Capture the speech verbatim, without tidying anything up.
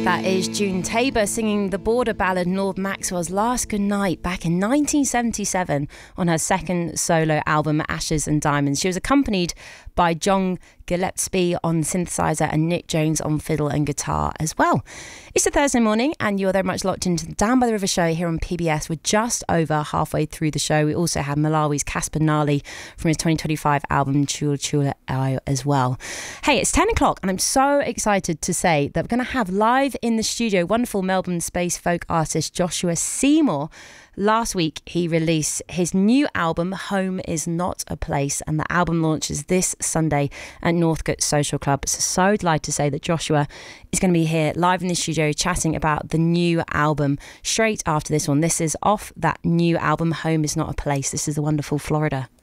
That is June Tabor singing the border ballad Lord Maxwell's Last Goodnight back in nineteen seventy-seven on her second solo album Ashes and Diamonds. She was accompanied by John Gillespie on synthesizer and Nick Jones on fiddle and guitar as well. It's a Thursday morning and you're very much locked into the Down by the River show here on P B S. We're just over halfway through the show. We also have Malawi's Casper Nali from his twenty twenty-five album Chula Chula Ayo as well. Hey, it's ten o'clock and I'm so excited to say that we're going to have live in the studio wonderful Melbourne space folk artist Joshua Seymour. Last week, he released his new album, Home Is Not a Place, and the album launches this Sunday at Northcote Social Club. So, so delighted to say that Joshua is going to be here live in the studio chatting about the new album straight after this one. This is off that new album, Home Is Not a Place. This is the wonderful Florida.